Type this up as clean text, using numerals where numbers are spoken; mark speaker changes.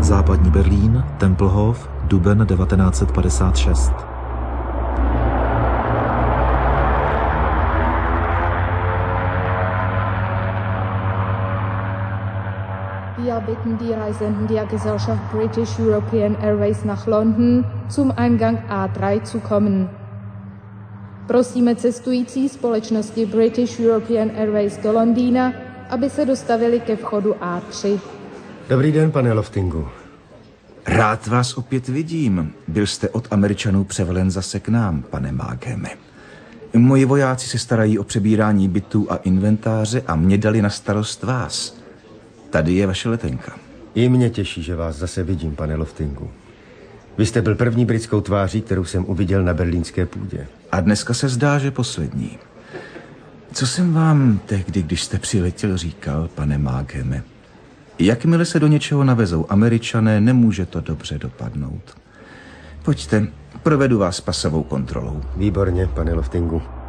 Speaker 1: Západní Berlín, Tempelhof, duben 1956.
Speaker 2: Wir bitten die Reisenden der Gesellschaft British European Airways nach London zum Eingang A3 zu kommen. Prosíme cestující společnosti British European Airways do Londýna, aby se dostavili ke vchodu A3.
Speaker 3: Dobrý den, pane Loftingu.
Speaker 4: Rád vás opět vidím. Byl jste od Američanů převelen zase k nám, pane Maagheme. Moji vojáci se starají o přebírání bytů a inventáře a mě dali na starost vás. Tady je vaše letenka.
Speaker 3: I mě těší, že vás zase vidím, pane Loftingu. Vy jste byl první britskou tváří, kterou jsem uviděl na berlínské půdě.
Speaker 4: A dneska se zdá, že poslední. Co jsem vám tehdy, když jste přiletěl, říkal, pane Maagheme? Jakmile se do něčeho navezou Američané, nemůže to dobře dopadnout. Pojďte, provedu vás pasovou kontrolou.
Speaker 3: Výborně, pane Loftingu.